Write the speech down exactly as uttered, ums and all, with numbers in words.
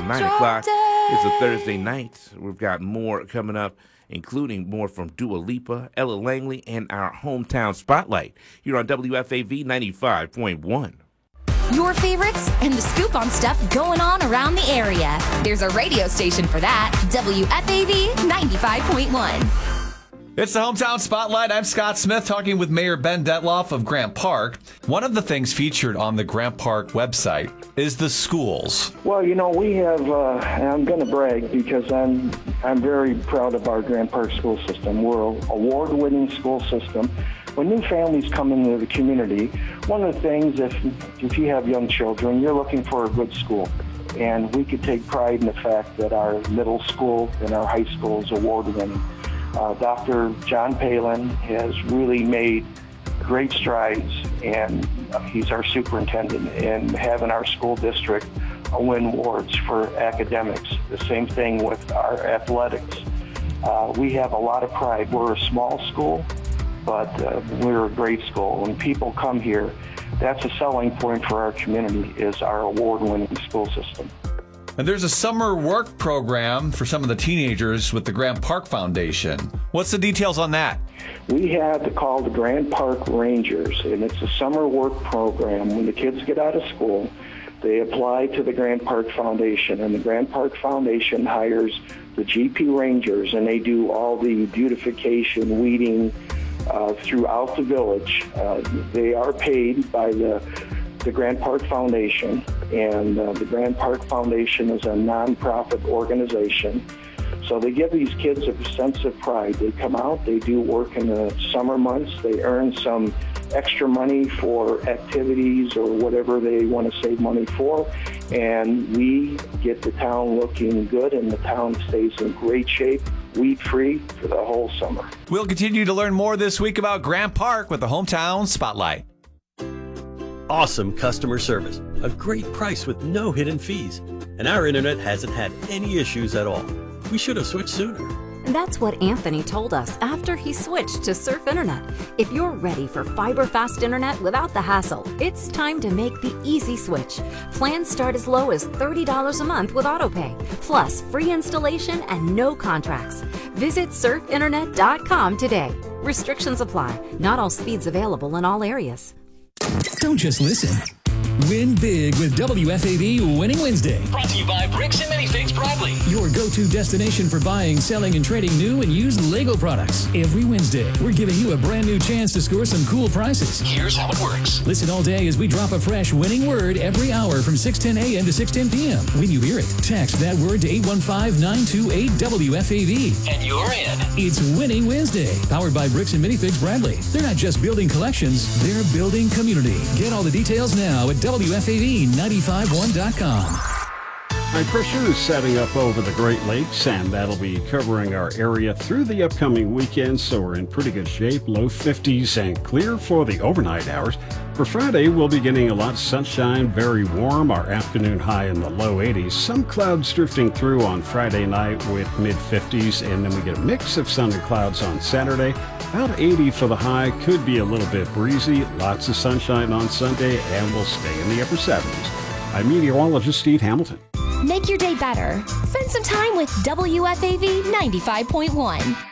nine o'clock. It's a Thursday night. We've got more coming up, including more from Dua Lipa, Ella Langley, and our hometown spotlight here on W F A V ninety-five point one. Your favorites and the scoop on stuff going on around the area. There's a radio station for that. W F A V ninety-five point one. It's the Hometown Spotlight. I'm Scott Smith talking with Mayor Ben Detloff of Grant Park. One of the things featured on the Grant Park website is the schools. Well, you know, we have, uh, and I'm going to brag because I'm I'm very proud of our Grant Park school system. We're an award-winning school system. When new families come into the community, one of the things, if, if you have young children, you're looking for a good school. And we could take pride in the fact that our middle school and our high school is award-winning. Uh, Doctor John Palin has really made great strides, and he's our superintendent, in having our school district win awards for academics. The same thing with our athletics. Uh, we have a lot of pride. We're a small school, but uh, we're a great school. When people come here, that's a selling point for our community, is our award-winning school system. And there's a summer work program for some of the teenagers with the Grant Park Foundation. What's the details on that? We have called the Grant Park Rangers, and it's a summer work program. When the kids get out of school, they apply to the Grant Park Foundation, and the Grant Park Foundation hires the G P Rangers, and they do all the beautification, weeding uh, throughout the village. Uh, they are paid by the the Grant Park Foundation, and uh, the Grant Park Foundation is a nonprofit organization. So they give these kids a sense of pride. They come out, they do work in the summer months, they earn some extra money for activities or whatever they want to save money for, and we get the town looking good, and the town stays in great shape, weed-free for the whole summer. We'll continue to learn more this week about Grant Park with the Hometown Spotlight. Awesome customer service, a great price with no hidden fees, and our internet hasn't had any issues at all. We should have switched sooner. That's what Anthony told us after he switched to Surf Internet. If you're ready for fiber-fast internet without the hassle, it's time to make the easy switch. Plans start as low as thirty dollars a month with AutoPay, plus free installation and no contracts. Visit surf internet dot com today. Restrictions apply. Not all speeds available in all areas. Don't just listen. Win big with W F A V Winning Wednesday. Brought to you by Bricks and Minifigs Bradley. Your go-to destination for buying, selling, and trading new and used Lego products. Every Wednesday, we're giving you a brand new chance to score some cool prizes. Here's how it works. Listen all day as we drop a fresh winning word every hour from six ten a.m. to six ten p.m. When you hear it, text that word to eight one five, nine two eight, W F A V. And you're in. It's Winning Wednesday, powered by Bricks and Minifigs Bradley. They're not just building collections, they're building community. Get all the details now at W F A V nine five one dot com. High pressure is setting up over the Great Lakes, and that'll be covering our area through the upcoming weekend, so we're in pretty good shape. Low fifties and clear for the overnight hours. For Friday, we'll be getting a lot of sunshine, very warm, our afternoon high in the low eighties. Some clouds drifting through on Friday night with mid fifties, and then we get a mix of sun and clouds on Saturday. About eighty for the high, could be a little bit breezy. Lots of sunshine on Sunday, and we'll stay in the upper seventies. I'm meteorologist Steve Hamilton. Make your day better. Spend some time with W F A V ninety-five point one.